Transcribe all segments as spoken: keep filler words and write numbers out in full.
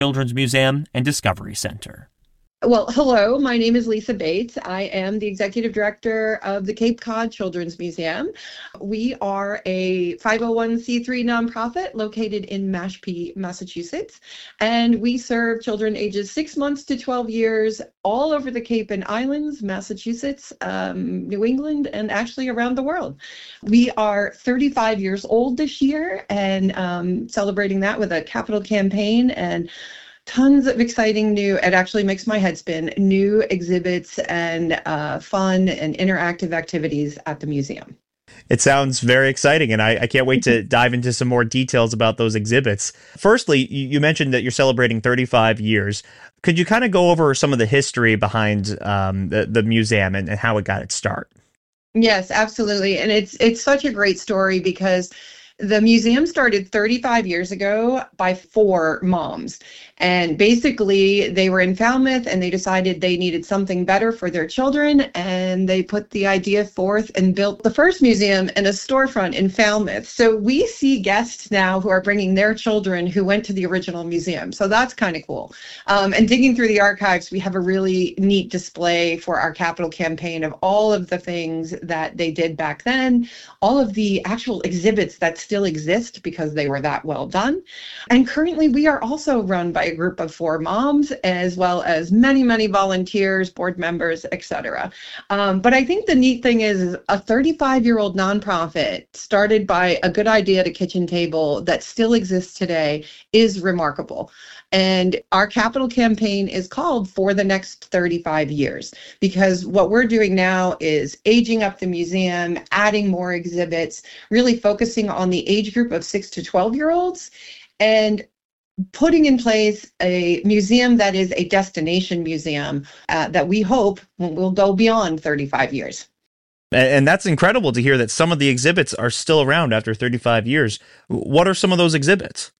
Children's Museum and Discovery Center. Well, hello, my name is Lisa Bates. I am the Executive Director of the Cape Cod Children's Museum. We are a five oh one c three nonprofit located in Mashpee, Massachusetts, and we serve children ages six months to twelve years all over the Cape and Islands, Massachusetts, um, New England, and actually around the world. We are thirty-five years old this year and um, celebrating that with a capital campaign and tons of exciting new, it actually makes my head spin, new exhibits and uh, fun and interactive activities at the museum. It sounds very exciting, and I, I can't wait to dive into some more details about those exhibits. Firstly, you mentioned that you're celebrating thirty-five years. Could you kind of go over some of the history behind um, the, the museum and, and how it got its start? Yes, absolutely. And it's it's such a great story because the museum started thirty-five years ago by four moms. And basically, they were in Falmouth and they decided they needed something better for their children. And they put the idea forth and built the first museum in a storefront in Falmouth. So we see guests now who are bringing their children who went to the original museum. So that's kind of cool. Um, and digging through the archives, we have a really neat display for our capital campaign of all of the things that they did back then, all of the actual exhibits that still exist because they were that well done. And currently, we are also run by a group of four moms, as well as many, many volunteers, board members, et cetera. Um, but I think the neat thing is a thirty-five-year-old nonprofit started by a good idea at a kitchen table that still exists today is remarkable. And our capital campaign is called For the Next thirty-five years, because what we're doing now is aging up the museum, adding more exhibits, really focusing on the age group of six to twelve year olds, and putting in place a museum that is a destination museum uh, that we hope will go beyond thirty-five years. And that's incredible to hear that some of the exhibits are still around after thirty-five years. What are some of those exhibits?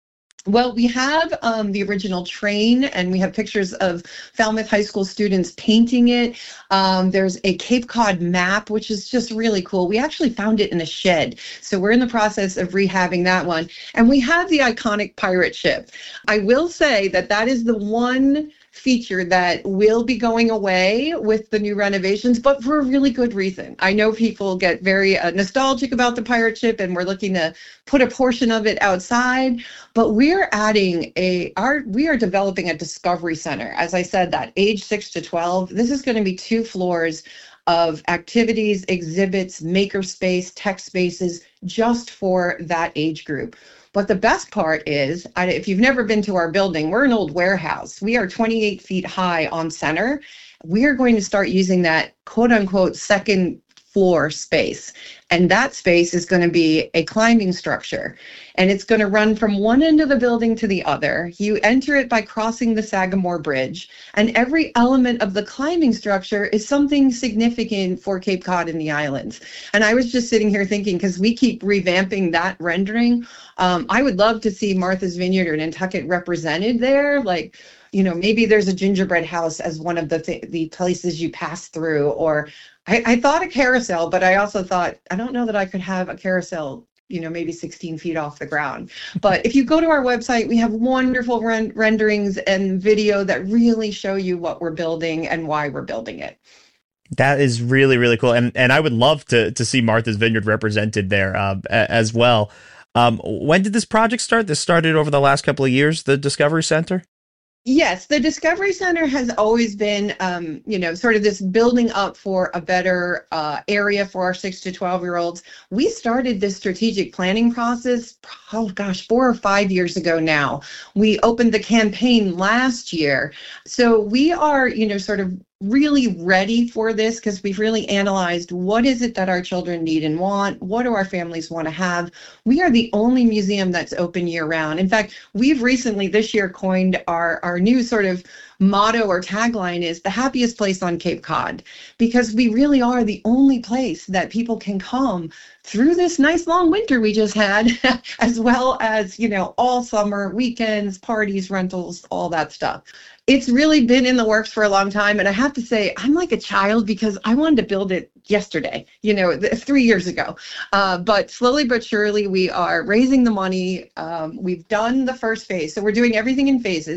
Well, we have um, the original train, and we have pictures of Falmouth High School students painting it. Um, there's a Cape Cod map, which is just really cool. We actually found it in a shed, so we're in the process of rehabbing that one. And we have the iconic pirate ship. I will say that that is the one feature that will be going away with the new renovations, but for a really good reason. I know people get very uh, nostalgic about the pirate ship, and we're looking to put a portion of it outside, but we're adding a, our, we are developing a discovery center. As I said, that age six to twelve, this is going to be two floors of activities, exhibits, makerspace, tech spaces, just for that age group. But the best part is, if you've never been to our building, we're an old warehouse. We are twenty-eight feet high on center. We are going to start using that quote unquote second floor space. And that space is going to be a climbing structure. And it's going to run from one end of the building to the other. You enter it by crossing the Sagamore Bridge. And every element of the climbing structure is something significant for Cape Cod and the islands. And I was just sitting here thinking, because we keep revamping that rendering, um, I would love to see Martha's Vineyard or Nantucket represented there. Like, you know, maybe there's a gingerbread house as one of the th- the places you pass through, or I, I thought a carousel, but I also thought, I don't know that I could have a carousel, you know, maybe sixteen feet off the ground. But if you go to our website, we have wonderful ren- renderings and video that really show you what we're building and why we're building it. That is really, really cool. And and I would love to to see Martha's Vineyard represented there uh, as well. Um, when did this project start? This started over the last couple of years, the Discovery Center? Yes, the Discovery Center has always been, um, you know, sort of this building up for a better uh, area for our six to twelve year olds. We started this strategic planning process, oh gosh, four or five years ago now. We opened the campaign last year. So we are, you know, sort of really ready for this because we've really analyzed what is it that our children need and want, what do our families want to have. We are the only museum that's open year round. In fact, we've recently this year coined our, our new sort of motto or tagline is the happiest place on Cape Cod, because we really are the only place that people can come through this nice long winter we just had, as well as, you know, all summer, weekends, parties, rentals, all that stuff. It's really been in the works for a long time. And I have to say, I'm like a child because I wanted to build it yesterday, you know, th- three years ago. Uh, but slowly but surely, we are raising the money. Um, we've done the first phase. So we're doing everything in phases.